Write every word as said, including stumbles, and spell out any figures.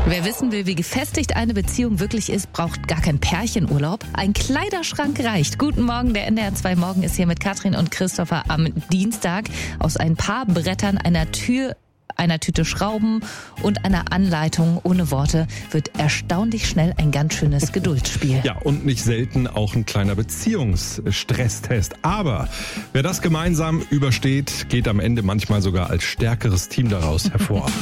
Wer wissen will, wie gefestigt eine Beziehung wirklich ist, braucht gar keinen Pärchenurlaub. Ein Kleiderschrank reicht. Guten Morgen, der N D R zwei Morgen ist hier mit Katrin und Christopher am Dienstag. Aus ein paar Brettern, einer Tür, einer Tüte Schrauben und einer Anleitung ohne Worte wird erstaunlich schnell ein ganz schönes Geduldsspiel. Ja, und nicht selten auch ein kleiner Beziehungsstresstest. Aber wer das gemeinsam übersteht, geht am Ende manchmal sogar als stärkeres Team daraus hervor.